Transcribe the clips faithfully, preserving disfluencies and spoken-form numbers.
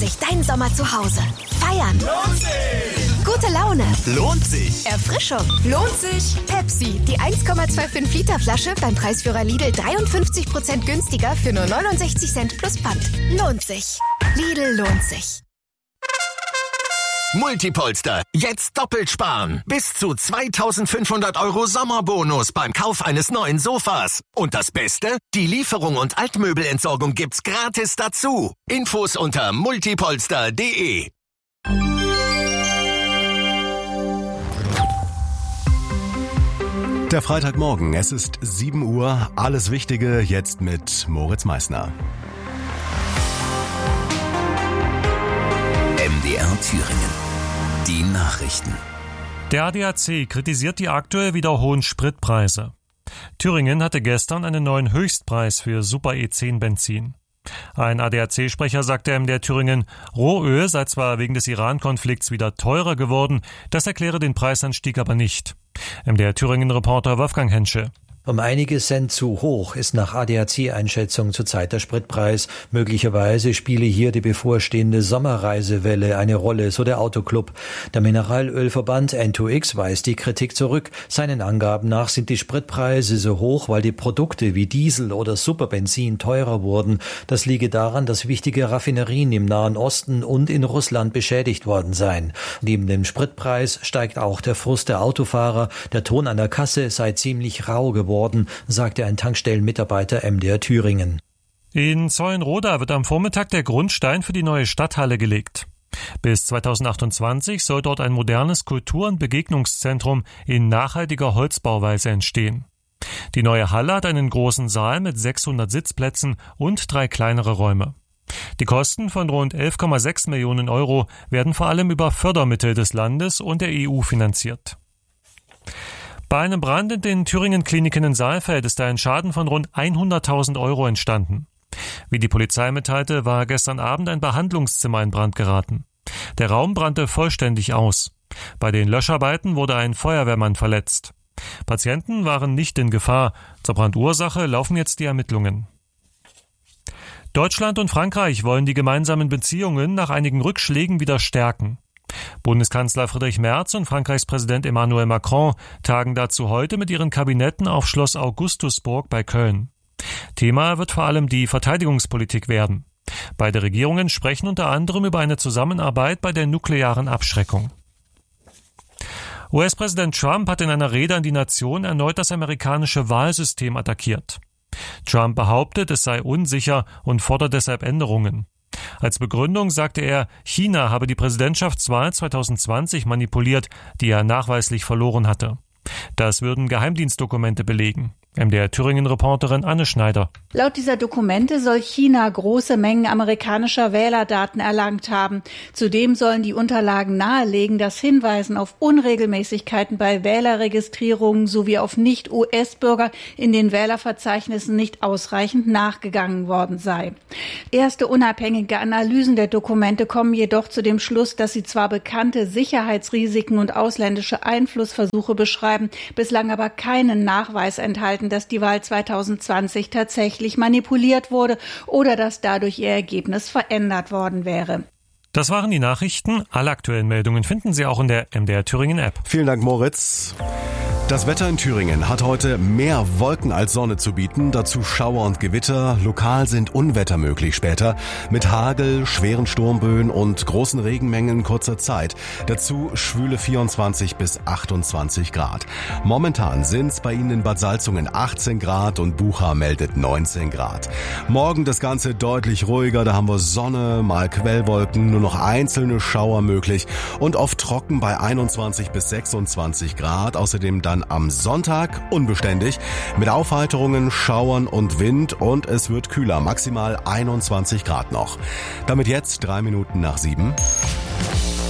sich dein Sommer zu Hause. Feiern. Lohnt sich. Gute Laune. Lohnt sich. Erfrischung. Lohnt sich. Pepsi, die eins Komma fünfundzwanzig Liter Flasche beim Preisführer Lidl dreiundfünfzig Prozent günstiger für nur neunundsechzig Cent plus Pfand. Lohnt sich. Lidl lohnt sich. Multipolster, jetzt doppelt sparen. Bis zu zweitausendfünfhundert Euro Sommerbonus beim Kauf eines neuen Sofas. Und das Beste? Die Lieferung und Altmöbelentsorgung gibt's gratis dazu. Infos unter multipolster punkt de. Der Freitagmorgen, es ist sieben Uhr. Alles Wichtige jetzt mit Moritz Meissner. M D R Thüringen. Die Nachrichten. Der A D A C kritisiert die aktuell wieder hohen Spritpreise. Thüringen hatte gestern einen neuen Höchstpreis für Super E zehn Benzin. Ein A D A C-Sprecher sagte M D R Thüringen, Rohöl sei zwar wegen des Iran-Konflikts wieder teurer geworden, das erkläre den Preisanstieg aber nicht. M D R Thüringen-Reporter Wolfgang Henschel. Um einige Cent zu hoch ist nach A D A C-Einschätzung zurzeit der Spritpreis. Möglicherweise spiele hier die bevorstehende Sommerreisewelle eine Rolle, so der Autoclub. Der Mineralölverband N zwei X weist die Kritik zurück. Seinen Angaben nach sind die Spritpreise so hoch, weil die Produkte wie Diesel oder Superbenzin teurer wurden. Das liege daran, dass wichtige Raffinerien im Nahen Osten und in Russland beschädigt worden seien. Neben dem Spritpreis steigt auch der Frust der Autofahrer. Der Ton an der Kasse sei ziemlich rau geworden. Worden, sagte ein Tankstellenmitarbeiter M D R Thüringen. In Zeulenroda wird am Vormittag der Grundstein für die neue Stadthalle gelegt. Bis zweitausendachtundzwanzig soll dort ein modernes Kultur- und Begegnungszentrum in nachhaltiger Holzbauweise entstehen. Die neue Halle hat einen großen Saal mit sechshundert Sitzplätzen und drei kleinere Räume. Die Kosten von rund elf Komma sechs Millionen Euro werden vor allem über Fördermittel des Landes und der E U finanziert. Bei einem Brand in den Thüringen-Kliniken in Saalfeld ist ein Schaden von rund hunderttausend Euro entstanden. Wie die Polizei mitteilte, war gestern Abend ein Behandlungszimmer in Brand geraten. Der Raum brannte vollständig aus. Bei den Löscharbeiten wurde ein Feuerwehrmann verletzt. Patienten waren nicht in Gefahr. Zur Brandursache laufen jetzt die Ermittlungen. Deutschland und Frankreich wollen die gemeinsamen Beziehungen nach einigen Rückschlägen wieder stärken. Bundeskanzler Friedrich Merz und Frankreichs Präsident Emmanuel Macron tagen dazu heute mit ihren Kabinetten auf Schloss Augustusburg bei Köln. Thema wird vor allem die Verteidigungspolitik werden. Beide Regierungen sprechen unter anderem über eine Zusammenarbeit bei der nuklearen Abschreckung. U S-Präsident Trump hat in einer Rede an die Nation erneut das amerikanische Wahlsystem attackiert. Trump behauptet, es sei unsicher und fordert deshalb Änderungen. Als Begründung sagte er, China habe die Präsidentschaftswahl zweitausendzwanzig manipuliert, die er nachweislich verloren hatte. Das würden Geheimdienstdokumente belegen. M D R Thüringen-Reporterin Anne Schneider. Laut dieser Dokumente soll China große Mengen amerikanischer Wählerdaten erlangt haben. Zudem sollen die Unterlagen nahelegen, dass Hinweisen auf Unregelmäßigkeiten bei Wählerregistrierungen sowie auf Nicht-U S-Bürger in den Wählerverzeichnissen nicht ausreichend nachgegangen worden sei. Erste unabhängige Analysen der Dokumente kommen jedoch zu dem Schluss, dass sie zwar bekannte Sicherheitsrisiken und ausländische Einflussversuche beschreiben, bislang aber keinen Nachweis enthalten, dass die Wahl zweitausendzwanzig tatsächlich manipuliert wurde oder dass dadurch ihr Ergebnis verändert worden wäre. Das waren die Nachrichten. Alle aktuellen Meldungen finden Sie auch in der M D R Thüringen App. Vielen Dank, Moritz. Das Wetter in Thüringen hat heute mehr Wolken als Sonne zu bieten, dazu Schauer und Gewitter. Lokal sind Unwetter möglich später, mit Hagel, schweren Sturmböen und großen Regenmengen in kurzer Zeit. Dazu schwüle vierundzwanzig bis achtundzwanzig Grad. Momentan sind's bei Ihnen in Bad Salzungen achtzehn Grad und Bucha meldet neunzehn Grad. Morgen das Ganze deutlich ruhiger, da haben wir Sonne, mal Quellwolken, nur noch einzelne Schauer möglich und oft trocken bei einundzwanzig bis sechsundzwanzig Grad. Außerdem dann am Sonntag unbeständig mit Aufheiterungen, Schauern und Wind und es wird kühler, maximal einundzwanzig Grad noch. Damit jetzt drei Minuten nach sieben.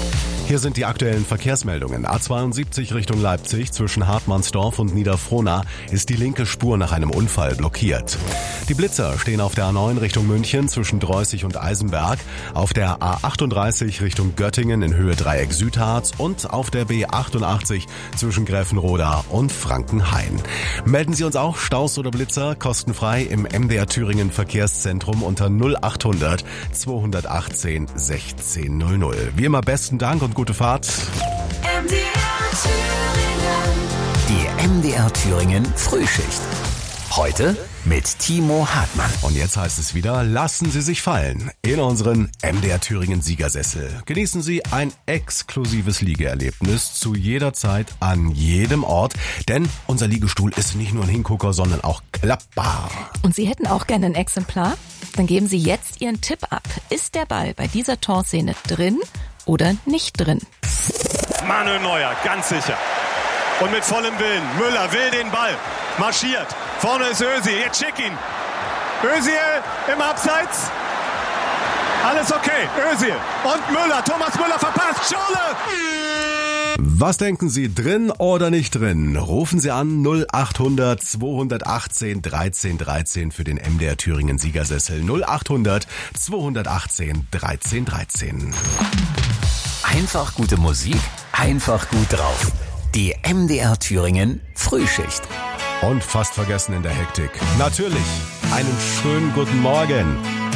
Hier sind die aktuellen Verkehrsmeldungen. A zweiundsiebzig Richtung Leipzig zwischen Hartmannsdorf und Niederfrohna ist die linke Spur nach einem Unfall blockiert. Die Blitzer stehen auf der A neun Richtung München zwischen Dreußig und Eisenberg, auf der A achtunddreißig Richtung Göttingen in Höhe Dreieck Südharz und auf der B achtundachtzig zwischen Gräfenroda und Frankenhain. Melden Sie uns auch Staus oder Blitzer kostenfrei im M D R Thüringen Verkehrszentrum unter null achthundert zweihundertachtzehn sechzehn null null. Wie immer besten Dank und gute Fahrt. M D R Thüringen. Die M D R Thüringen Frühschicht. Heute mit Timo Hartmann. Und jetzt heißt es wieder, lassen Sie sich fallen in unseren M D R Thüringen Siegersessel. Genießen Sie ein exklusives Liegeerlebnis zu jeder Zeit an jedem Ort, denn unser Liegestuhl ist nicht nur ein Hingucker, sondern auch klappbar. Und Sie hätten auch gerne ein Exemplar? Dann geben Sie jetzt Ihren Tipp ab. Ist der Ball bei dieser Torszene drin oder nicht drin? Manuel Neuer, ganz sicher. Und mit vollem Willen. Müller will den Ball. Marschiert. Vorne ist Özil. Jetzt schick ihn. Özil im Abseits. Alles okay. Özil und Müller. Thomas Müller verpasst. Schule! Was denken Sie, drin oder nicht drin? Rufen Sie an null achthundert zweihundertachtzehn dreizehn dreizehn für den M D R Thüringen Siegersessel. null achthundert zweihundertachtzehn dreizehn dreizehn. Einfach gute Musik, einfach gut drauf. Die M D R Thüringen Frühschicht. Und fast vergessen in der Hektik. Natürlich, einen schönen guten Morgen.